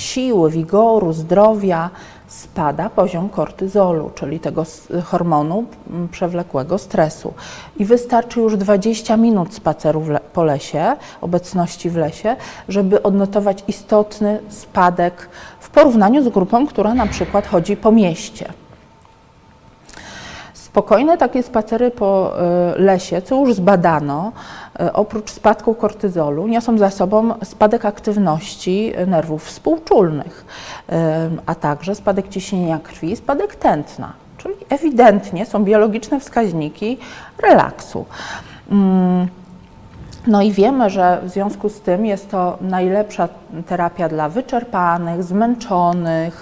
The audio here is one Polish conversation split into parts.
siły, wigoru, zdrowia, spada poziom kortyzolu, czyli tego hormonu przewlekłego stresu. I wystarczy już 20 minut spaceru po lesie, obecności w lesie, żeby odnotować istotny spadek w porównaniu z grupą, która na przykład chodzi po mieście. Spokojne takie spacery po lesie, co już zbadano, oprócz spadku kortyzolu, niosą za sobą spadek aktywności nerwów współczulnych, a także spadek ciśnienia krwi, spadek tętna, czyli ewidentnie są biologiczne wskaźniki relaksu. No i wiemy, że w związku z tym jest to najlepsza terapia dla wyczerpanych, zmęczonych,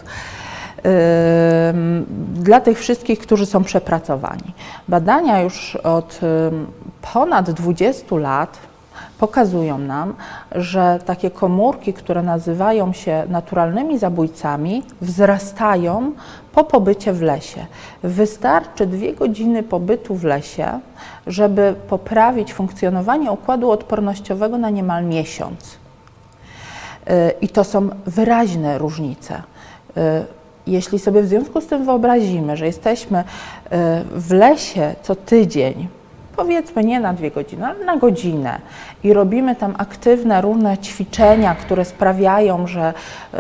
dla tych wszystkich, którzy są przepracowani. Badania już od ponad 20 lat pokazują nam, że takie komórki, które nazywają się naturalnymi zabójcami, wzrastają po pobycie w lesie. Wystarczy 2 godziny pobytu w lesie, żeby poprawić funkcjonowanie układu odpornościowego na niemal miesiąc. I to są wyraźne różnice. Jeśli sobie w związku z tym wyobrazimy, że jesteśmy w lesie co tydzień, powiedzmy nie na 2 godziny, ale na godzinę i robimy tam aktywne różne ćwiczenia, które sprawiają, że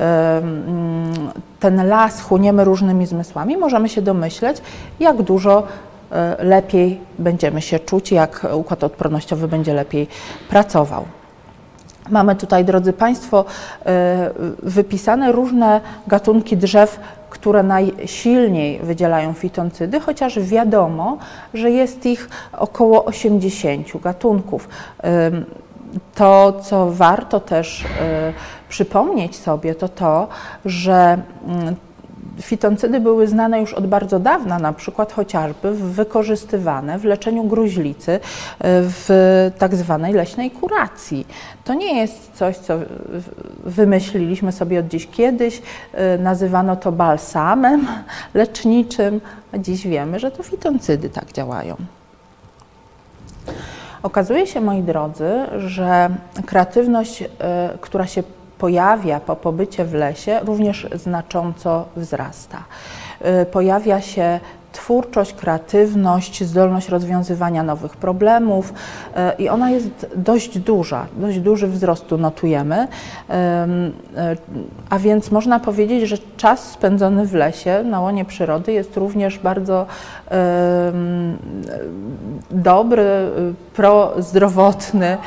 ten las chłoniemy różnymi zmysłami, możemy się domyśleć, jak dużo lepiej będziemy się czuć, jak układ odpornościowy będzie lepiej pracował. Mamy tutaj, drodzy Państwo, wypisane różne gatunki drzew, które najsilniej wydzielają fitoncydy, chociaż wiadomo, że jest ich około 80 gatunków. To, co warto też przypomnieć sobie, to to, że fitoncydy były znane już od bardzo dawna, na przykład chociażby wykorzystywane w leczeniu gruźlicy w tak zwanej leśnej kuracji. To nie jest coś, co wymyśliliśmy sobie od dziś. Kiedyś nazywano to balsamem leczniczym, a dziś wiemy, że to fitoncydy tak działają. Okazuje się, moi drodzy, że kreatywność, która się pojawia po pobycie w lesie, również znacząco wzrasta. Pojawia się twórczość, kreatywność, zdolność rozwiązywania nowych problemów i ona jest dość duża, dość duży wzrost tu notujemy, a więc można powiedzieć, że czas spędzony w lesie, na łonie przyrody jest również bardzo dobry, prozdrowotny,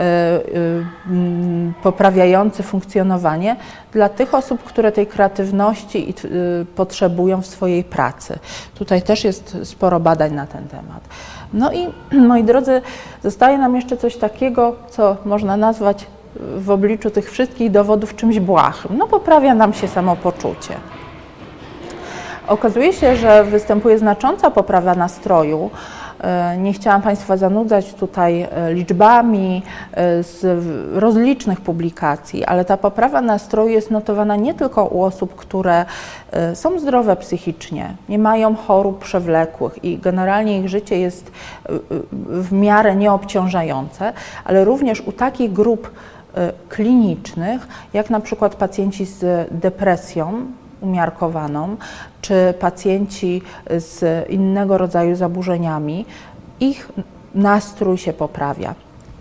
poprawiający funkcjonowanie dla tych osób, które tej kreatywności potrzebują w swojej pracy. Tutaj też jest sporo badań na ten temat. No i, moi drodzy, zostaje nam jeszcze coś takiego, co można nazwać w obliczu tych wszystkich dowodów czymś błahym. No, poprawia nam się samopoczucie. Okazuje się, że występuje znacząca poprawa nastroju. Nie chciałam Państwa zanudzać tutaj liczbami z rozlicznych publikacji, ale ta poprawa nastroju jest notowana nie tylko u osób, które są zdrowe psychicznie, nie mają chorób przewlekłych i generalnie ich życie jest w miarę nieobciążające, ale również u takich grup klinicznych, jak na przykład pacjenci z depresją umiarkowaną, czy pacjenci z innego rodzaju zaburzeniami, ich nastrój się poprawia.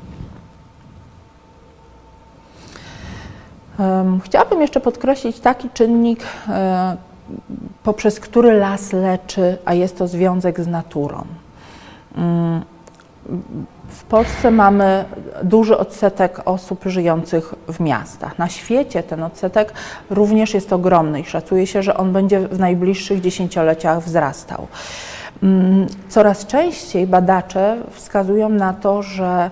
Chciałabym jeszcze podkreślić taki czynnik, poprzez który las leczy, a jest to związek z naturą. W Polsce mamy duży odsetek osób żyjących w miastach. Na świecie ten odsetek również jest ogromny i szacuje się, że on będzie w najbliższych dziesięcioleciach wzrastał. Coraz częściej badacze wskazują na to, że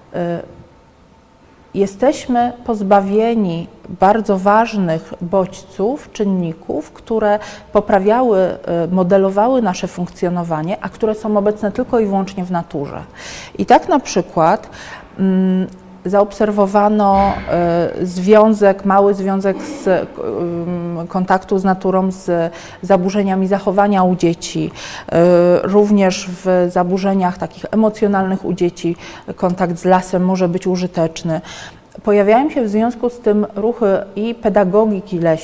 jesteśmy pozbawieni bardzo ważnych bodźców, czynników, które poprawiały, modelowały nasze funkcjonowanie, a które są obecne tylko i wyłącznie w naturze. I tak na przykład zaobserwowano mały związek z kontaktu z naturą z zaburzeniami zachowania u dzieci, również w zaburzeniach takich emocjonalnych u dzieci kontakt z lasem może być użyteczny. Pojawiają się w związku z tym ruchy i pedagogiki leśnej,